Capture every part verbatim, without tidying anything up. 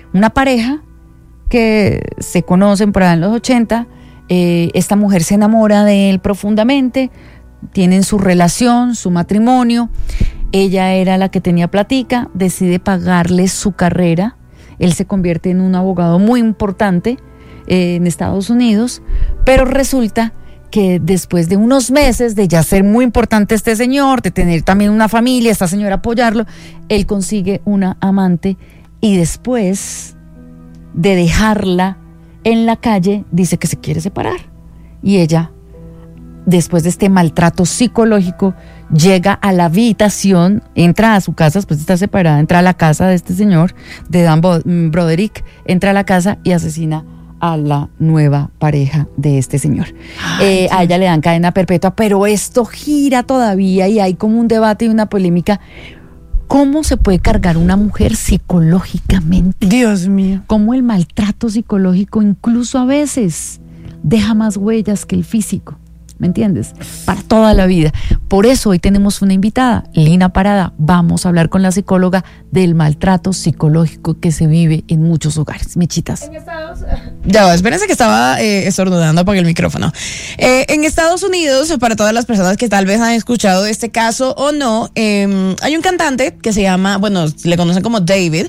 una pareja que se conocen por allá en los ochenta, eh, esta mujer se enamora de él profundamente, tienen su relación, su matrimonio, ella era la que tenía platica, decide pagarle su carrera, él se convierte en un abogado muy importante eh, en Estados Unidos, pero resulta que después de unos meses de ya ser muy importante este señor, de tener también una familia, esta señora apoyarlo, él consigue una amante y después de dejarla en la calle, dice que se quiere separar. Y ella, después de este maltrato psicológico, llega a la habitación, entra a su casa, después de estar separada, entra a la casa de este señor, de Dan Broderick, entra a la casa y asesina a la nueva pareja de este señor. Eh, a ella le dan cadena perpetua, pero esto gira todavía y hay como un debate y una polémica. ¿Cómo se puede cargar una mujer psicológicamente? Dios mío. Cómo el maltrato psicológico incluso a veces deja más huellas que el físico, ¿me entiendes? Para toda la vida. Por eso hoy tenemos una invitada, Lina Parada. Vamos a hablar con la psicóloga del maltrato psicológico que se vive en muchos hogares. Michitas. En Estados... Ya va, espérense que estaba eh, estornudando, apagué el micrófono. Eh, en Estados Unidos, para todas las personas que tal vez han escuchado este caso o no, eh, hay un cantante que se llama, bueno, le conocen como David.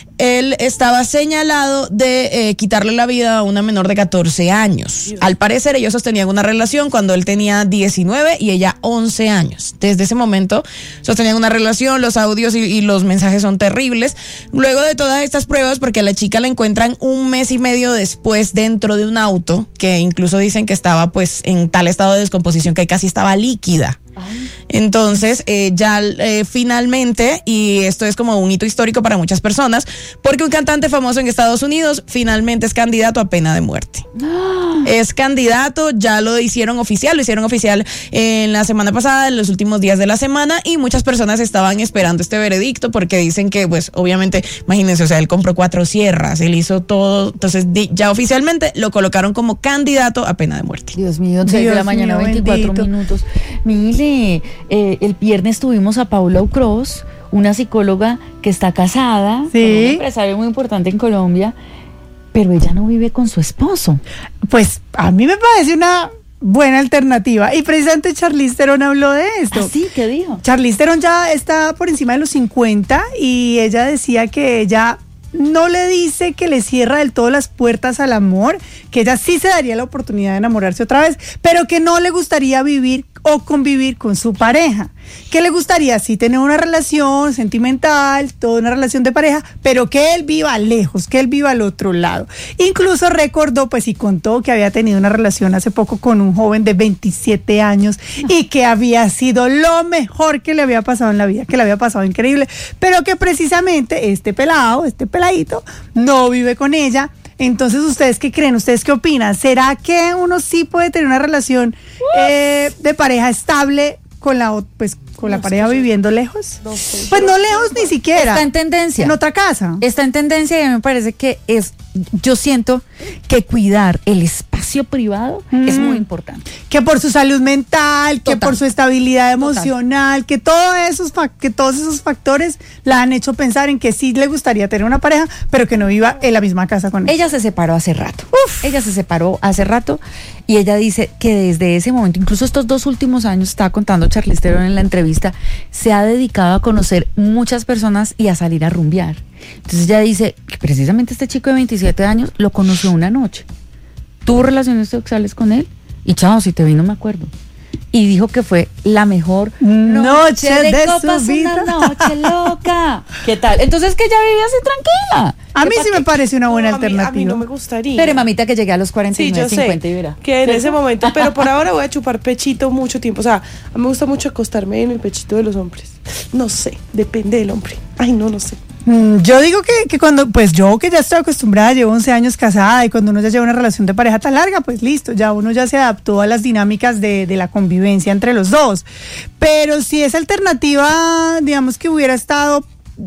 Él estaba señalado de eh, quitarle la vida a una menor de catorce años. Al parecer ellos sostenían una relación cuando él tenía diecinueve y ella once años. Desde ese momento sostenían una relación, los audios y, y los mensajes son terribles. Luego de todas estas pruebas, porque a la chica la encuentran un mes y medio después dentro de un auto, que incluso dicen que estaba pues en tal estado de descomposición que casi estaba líquida. Entonces eh, ya eh, finalmente, y esto es como un hito histórico para muchas personas, porque un cantante famoso en Estados Unidos finalmente es candidato a pena de muerte. ¡Ah! Es candidato, ya lo hicieron oficial, lo hicieron oficial en la semana pasada, en los últimos días de la semana, y muchas personas estaban esperando este veredicto porque dicen que, pues, obviamente, imagínense, o sea, él compró cuatro sierras, él hizo todo, entonces ya oficialmente lo colocaron como candidato a pena de muerte. Dios mío, seis de la mañana, veinticuatro minutos. Mire, Eh, el viernes tuvimos a Paula Ucros, una psicóloga que está casada, ¿sí?, con un empresario muy importante en Colombia, pero ella no vive con su esposo. Pues a mí me parece una buena alternativa, y precisamente Charlize Theron habló de esto. ¿Ah, sí? ¿Qué dijo? Charlize Theron ya está por encima de los cincuenta y ella decía que ella no le dice que le cierra del todo las puertas al amor, que ella sí se daría la oportunidad de enamorarse otra vez, pero que no le gustaría vivir o convivir con su pareja, que le gustaría sí tener una relación sentimental, toda una relación de pareja, pero que él viva lejos, que él viva al otro lado. Incluso recordó, pues, y contó que había tenido una relación hace poco con un joven de veintisiete años y que había sido lo mejor que le había pasado en la vida, que le había pasado increíble, pero que precisamente este pelado, este peladito, no vive con ella. Entonces, ¿ustedes qué creen? ¿Ustedes qué opinan? ¿Será que uno sí puede tener una relación eh, de pareja estable con la, pues, con la pareja viviendo lejos? No sé. Pues no lejos ni siquiera. Está en tendencia. En otra casa. Está en tendencia y a mí me parece que es, yo siento que cuidar el espacio privado mm. es muy importante. Que por su salud mental, Total. que por su estabilidad emocional, Total. que todos esos que todos esos factores la han hecho pensar en que sí le gustaría tener una pareja, pero que no viva en la misma casa con él. Ella se separó hace rato. Uf. Ella se separó hace rato y ella dice que desde ese momento, incluso estos dos últimos años, estaba contando Charlize Theron en la entrevista, se ha dedicado a conocer muchas personas y a salir a rumbear. Entonces ella dice que precisamente este chico de veintisiete años lo conoció una noche, tuvo relaciones sexuales con él y chao, si te vi no me acuerdo. Y dijo que fue la mejor noche, noche de, de copas, su vida. Una noche loca. ¿Qué tal? Entonces que ella vive así tranquila. A mí sí me parece una buena no, a mí, alternativa. A mí no me gustaría. Pero mamita, que llegue a los cuarenta y nueve, sí, cincuenta y verá. Que en ese momento, pero por ahora voy a chupar pechito mucho tiempo. O sea, a mí me gusta mucho acostarme en el pechito de los hombres. No sé, depende del hombre. Ay, no, no sé. Mm, yo digo que, que cuando, pues yo que ya estoy acostumbrada, llevo once años casada, y cuando uno ya lleva una relación de pareja tan larga, pues listo, ya uno ya se adaptó a las dinámicas de, de la convivencia entre los dos. Pero si esa alternativa, digamos, que hubiera estado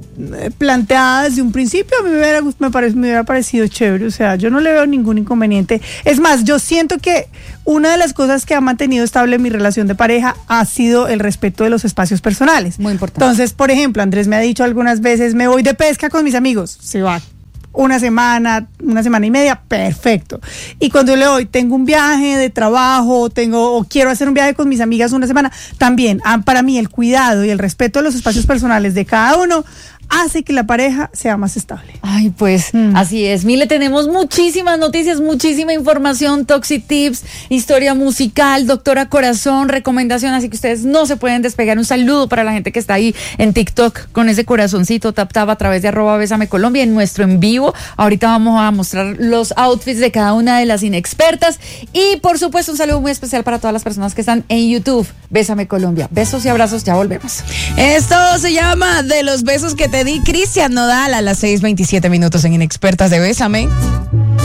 planteada desde un principio, a mí me hubiera, me, pare, me hubiera parecido chévere. O sea, yo no le veo ningún inconveniente. Es más, yo siento que una de las cosas que ha mantenido estable mi relación de pareja ha sido el respeto de los espacios personales. Muy importante. Entonces, por ejemplo, Andrés me ha dicho algunas veces, me voy de pesca con mis amigos, se va una semana, una semana y media, perfecto. Y cuando yo le doy, tengo un viaje de trabajo, tengo o quiero hacer un viaje con mis amigas una semana, también ah, para mí el cuidado y el respeto de los espacios personales de cada uno hace que la pareja sea más estable. Ay, pues mm. así es. Mile, tenemos muchísimas noticias, muchísima información, Toxi Tips, historia musical, Doctora Corazón, recomendación, así que ustedes no se pueden despegar. Un saludo para la gente que está ahí en TikTok con ese corazoncito, tap tap a través de arroba Bésame Colombia en nuestro en vivo. Ahorita vamos a mostrar los outfits de cada una de las inexpertas y por supuesto un saludo muy especial para todas las personas que están en YouTube. Bésame Colombia. Besos y abrazos, ya volvemos. Esto se llama De los besos que te di Cristian Nodal a las seis veintisiete minutos en Inexpertas de Bésame.